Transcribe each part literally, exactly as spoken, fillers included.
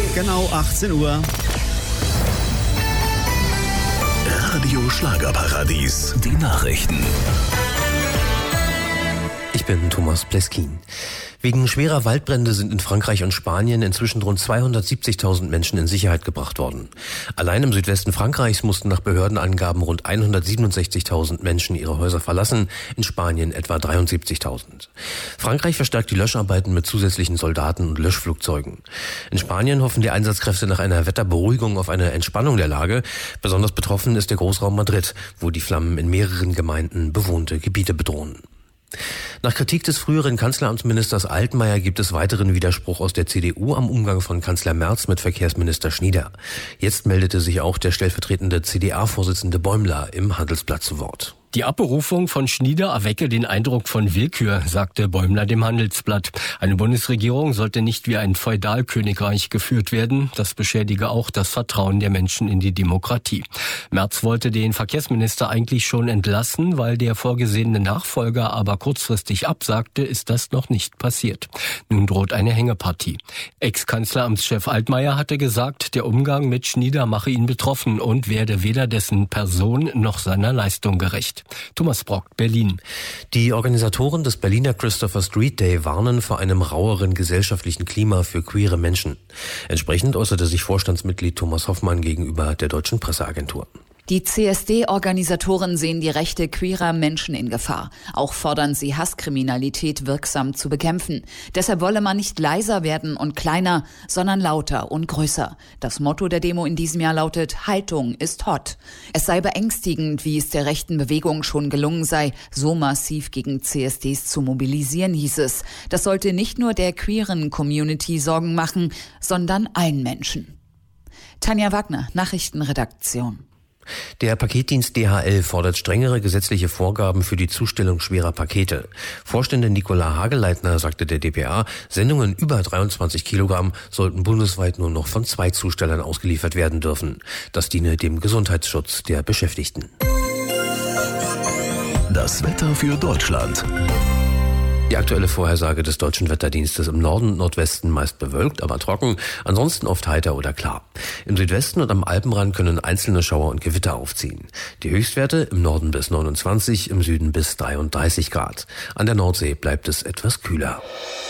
Genau achtzehn Uhr. Radio Schlagerparadies, die Nachrichten. Ich bin Thomas Pleskin. Wegen schwerer Waldbrände sind in Frankreich und Spanien inzwischen rund zweihundertsiebzigtausend Menschen in Sicherheit gebracht worden. Allein im Südwesten Frankreichs mussten nach Behördenangaben rund hundertsiebenundsechzigtausend Menschen ihre Häuser verlassen, in Spanien etwa dreiundsiebzigtausend. Frankreich verstärkt die Löscharbeiten mit zusätzlichen Soldaten und Löschflugzeugen. In Spanien hoffen die Einsatzkräfte nach einer Wetterberuhigung auf eine Entspannung der Lage. Besonders betroffen ist der Großraum Madrid, wo die Flammen in mehreren Gemeinden bewohnte Gebiete bedrohen. Nach Kritik des früheren Kanzleramtsministers Altmaier gibt es weiteren Widerspruch aus der C D U am Umgang von Kanzler Merz mit Verkehrsminister Schnieder. Jetzt meldete sich auch der stellvertretende C D A-Vorsitzende Bäumler im Handelsblatt zu Wort. Die Abberufung von Schnieder erwecke den Eindruck von Willkür, sagte Bäumler dem Handelsblatt. Eine Bundesregierung sollte nicht wie ein Feudalkönigreich geführt werden. Das beschädige auch das Vertrauen der Menschen in die Demokratie. Merz wollte den Verkehrsminister eigentlich schon entlassen, weil der vorgesehene Nachfolger aber kurzfristig absagte, ist das noch nicht passiert. Nun droht eine Hängepartie. Ex-Kanzleramtschef Altmaier hatte gesagt, der Umgang mit Schnieder mache ihn betroffen und werde weder dessen Person noch seiner Leistung gerecht. Thomas Brock, Berlin. Die Organisatoren des Berliner Christopher Street Day warnen vor einem raueren gesellschaftlichen Klima für queere Menschen. Entsprechend äußerte sich Vorstandsmitglied Thomas Hoffmann gegenüber der Deutschen Presseagentur. Die C S D-Organisatoren sehen die Rechte queerer Menschen in Gefahr. Auch fordern sie, Hasskriminalität wirksam zu bekämpfen. Deshalb wolle man nicht leiser werden und kleiner, sondern lauter und größer. Das Motto der Demo in diesem Jahr lautet: Haltung ist hot. Es sei beängstigend, wie es der rechten Bewegung schon gelungen sei, so massiv gegen C S Ds zu mobilisieren, hieß es. Das sollte nicht nur der queeren Community Sorgen machen, sondern allen Menschen. Tanja Wagner, Nachrichtenredaktion. Der Paketdienst D H L fordert strengere gesetzliche Vorgaben für die Zustellung schwerer Pakete. Vorständin Nicola Hageleitner sagte der D P A, Sendungen über dreiundzwanzig Kilogramm sollten bundesweit nur noch von zwei Zustellern ausgeliefert werden dürfen. Das diene dem Gesundheitsschutz der Beschäftigten. Das Wetter für Deutschland. Die aktuelle Vorhersage des Deutschen Wetterdienstes: im Norden und Nordwesten meist bewölkt, aber trocken, ansonsten oft heiter oder klar. Im Südwesten und am Alpenrand können einzelne Schauer und Gewitter aufziehen. Die Höchstwerte im Norden bis neunundzwanzig, im Süden bis dreiunddreißig Grad. An der Nordsee bleibt es etwas kühler.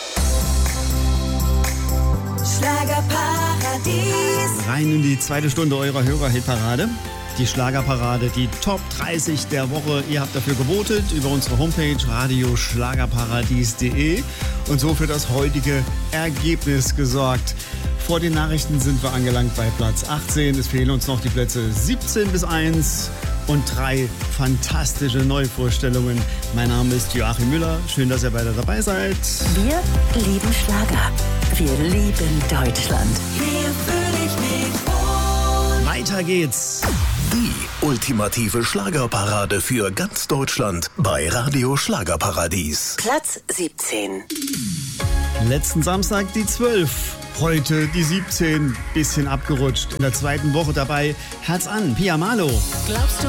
Schlagerparadies. Rein in die zweite Stunde eurer Hörer-Hitparade. Die Schlagerparade, die Top dreißig der Woche. Ihr habt dafür gewotet über unsere Homepage radio schlagerparadies punkt de und so für das heutige Ergebnis gesorgt. Vor den Nachrichten sind wir angelangt bei Platz achtzehn. Es fehlen uns noch die Plätze siebzehn bis eins und drei fantastische Neuvorstellungen. Mein Name ist Joachim Müller. Schön, dass ihr beide dabei seid. Wir lieben Schlager. Wir lieben Deutschland. Hier fühle ich mich wohl. Weiter geht's. Die ultimative Schlagerparade für ganz Deutschland bei Radio Schlagerparadies. Platz siebzehn. Letzten Samstag die zwölf, heute die siebzehn. Bisschen abgerutscht. In der zweiten Woche dabei Herz an, Pia Malo. Glaubst du,